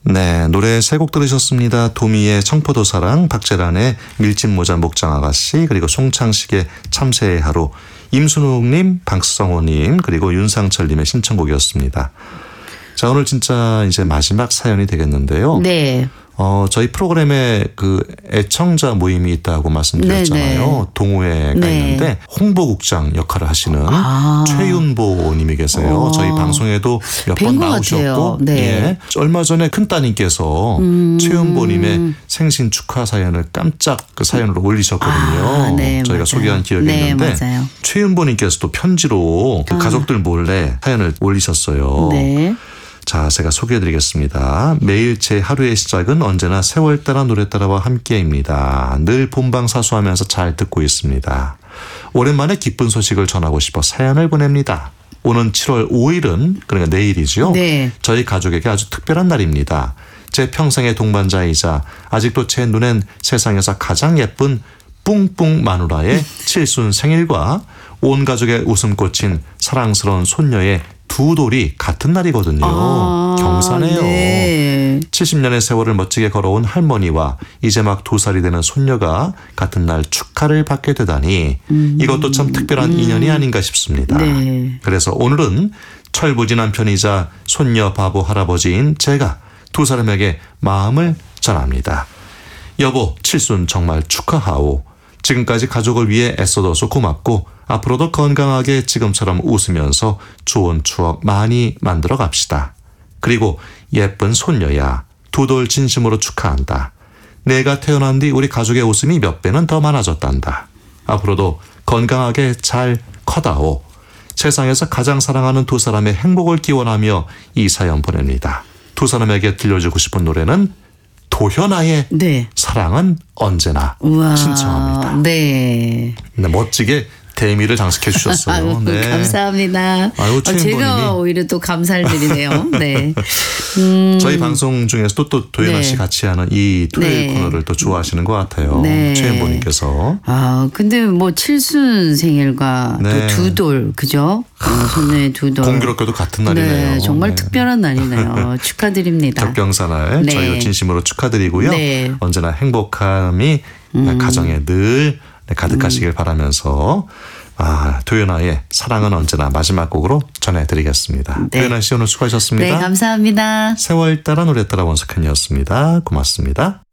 네, 노래 세 곡 들으셨습니다. 도미의 청포도 사랑, 박재란의 밀짚 모자 목장 아가씨, 그리고 송창식의 참새의 하루, 임순옥님, 박성호님, 그리고 윤상철님의 신청곡이었습니다. 자, 오늘 진짜 이제 마지막 사연이 되겠는데요. 네. 저희 프로그램에 그 애청자 모임이 있다고 말씀드렸잖아요. 네네. 동호회가 네. 있는데 홍보국장 역할을 하시는 최윤보 님이 계세요. 저희 방송에도 몇 번 나오셨고 네. 예. 얼마 전에 큰따님께서 최윤보 님의 생신 축하 사연을 깜짝 그 사연으로 올리셨거든요. 네, 저희가 맞아요. 소개한 기억이 네, 있는데 맞아요. 최윤보 님께서도 편지로 그 가족들 몰래 사연을 올리셨어요. 네. 자, 제가 소개해드리겠습니다. 매일 제 하루의 시작은 언제나 세월 따라 노래 따라와 함께입니다. 늘 본방사수하면서 잘 듣고 있습니다. 오랜만에 기쁜 소식을 전하고 싶어 사연을 보냅니다. 오는 7월 5일은 그러니까 내일이죠. 네. 저희 가족에게 아주 특별한 날입니다. 제 평생의 동반자이자 아직도 제 눈엔 세상에서 가장 예쁜 뿡뿡 마누라의 칠순 생일과 온 가족의 웃음꽃인 사랑스러운 손녀의 두 돌이 같은 날이거든요. 경사네요. 네. 70년의 세월을 멋지게 걸어온 할머니와 이제 막 2살이 되는 손녀가 같은 날 축하를 받게 되다니 이것도 참 특별한 인연이 아닌가 싶습니다. 네. 그래서 오늘은 철부지난 편이자 손녀 바보 할아버지인 제가 두 사람에게 마음을 전합니다. 여보, 칠순 정말 축하하오. 지금까지 가족을 위해 애써줘서 고맙고 앞으로도 건강하게 지금처럼 웃으면서 좋은 추억 많이 만들어 갑시다. 그리고 예쁜 손녀야, 두 돌 진심으로 축하한다. 내가 태어난 뒤 우리 가족의 웃음이 몇 배는 더 많아졌단다. 앞으로도 건강하게 잘 커다오. 세상에서 가장 사랑하는 두 사람의 행복을 기원하며 이 사연 보냅니다. 두 사람에게 들려주고 싶은 노래는 도현아의 네. 사랑은 언제나 우와. 신청합니다. 네. 네, 멋지게 대미를 장식해 주셨어요. 네. 감사합니다. 아유, 제가 최윤보님이. 오히려 또 감사를 드리네요. 네. 저희 방송 중에서도 또 도현아 네. 씨 같이 하는 이 토요일 네. 코너를 또 좋아하시는 것 같아요. 네. 최윤보님께서. 근데 뭐 칠순 생일과 네. 또 두 돌, 그죠? 손녀의 두 돌. 공교롭게도 같은 날이네요. 네, 정말 네. 특별한 날이네요. 축하드립니다. 적경사날 네. 저희도 진심으로 축하드리고요. 네. 언제나 행복함이 가정에 늘 가득하시길 바라면서 도연아의 사랑은 언제나 마지막 곡으로 전해드리겠습니다. 네. 도연아 씨 오늘 수고하셨습니다. 네, 감사합니다. 세월 따라 노래 따라 원석현이었습니다. 고맙습니다.